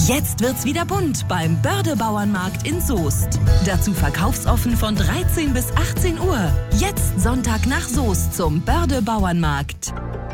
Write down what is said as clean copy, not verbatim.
Jetzt wird's wieder bunt beim Börde-Bauernmarkt in Soest. Dazu verkaufsoffen von 13 bis 18 Uhr. Jetzt Sonntag nach Soest zum Börde-Bauernmarkt.